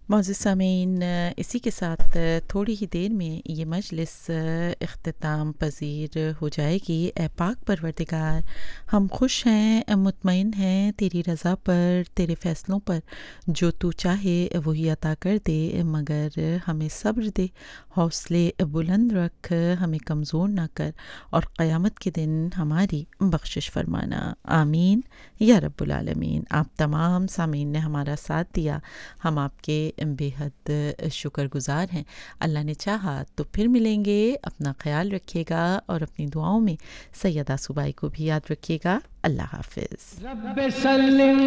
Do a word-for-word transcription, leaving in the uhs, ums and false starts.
मौजूद सामीन, इसी के साथ थोड़ी ही देर में ये मजलिस इख्तिताम पजीर हो जाएगी। ए पाक परवरदिगार, हम खुश हैं, मुतमईन हैं तेरी रज़ा पर, तेरे फ़ैसलों पर। जो तू चाहे वही अता कर दे, मगर हमें सब्र दे, हौसले बुलंद रख, हमें कमज़ोर ना कर, और क़यामत के दिन हमारी बख्शिश फरमाना। आमीन या रब्बुल आलमीन। आप तमाम सामीन ने हमारा साथ दिया, हम आपके बेहद शुक्रगुज़ार हैं। अल्लाह ने चाहा तो फिर मिलेंगे। अपना ख़याल रखिएगा और अपनी दुआओं में सैयदा सुबाई को भी याद रखिएगा। अल्लाह हाफ़िज़।